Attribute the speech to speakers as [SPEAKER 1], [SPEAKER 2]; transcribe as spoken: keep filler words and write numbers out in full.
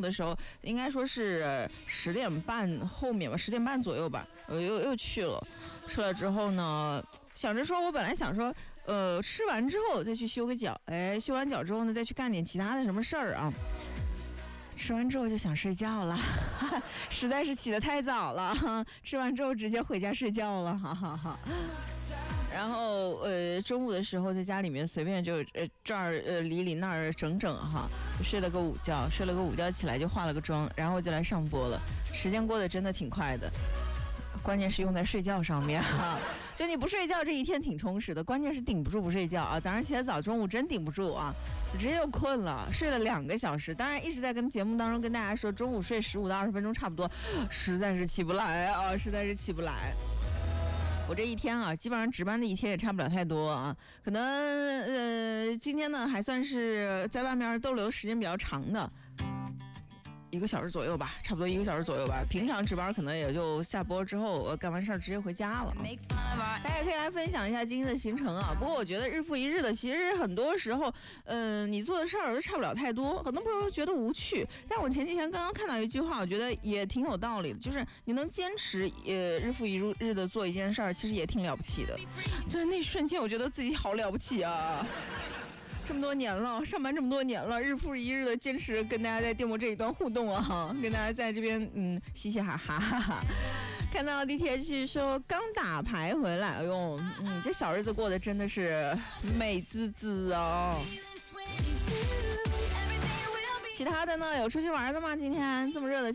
[SPEAKER 1] 的时候，应该说是十点半后面吧，十点半左右吧，我又又去了。吃了之后呢，想着说我本来想说，呃，吃完之后再去修个脚，哎，修完脚之后呢，再去干点其他的什么事儿啊。吃完之后就想睡觉了，实在是起得太早了，吃完之后直接回家睡觉了，哈哈哈。然后呃中午的时候在家里面随便就呃这儿呃理理那儿整整哈，睡了个午觉，睡了个午觉起来就化了个妆，然后就来上播了。时间过得真的挺快的，关键是用在睡觉上面哈。就你不睡觉这一天挺充实的，关键是顶不住不睡觉啊！早上起来早，中午真顶不住啊，直接就困了，睡了两个小时。当然一直在跟节目当中跟大家说，中午睡十五到二十分钟差不多，实在是起不来啊，实在是起不来。我这一天啊，基本上值班的一天也差不了太多啊，可能呃今天呢还算是在外面逗留时间比较长的。一个小时左右吧，差不多一个小时左右吧。平常值班可能也就下播之后，呃，干完事儿直接回家了。大家也可以来分享一下今天的行程啊。不过我觉得日复一日的，其实很多时候，嗯、呃，你做的事儿都差不了太多。很多朋友觉得无趣，但我前几天刚刚看到一句话，我觉得也挺有道理的，就是你能坚持呃日复一日的做一件事儿，其实也挺了不起的。就是那一瞬间，我觉得自己好了不起啊。这么多年了，上班这么多年了，日复一日的坚持跟大家在电波这一段互动啊，跟大家在这边嗯嘻嘻哈哈哈哈。看到 D T H 说刚打牌回来，哎呦，嗯，这小日子过得真的是美滋滋哦。其他的呢，有出去玩的吗？今天这么热的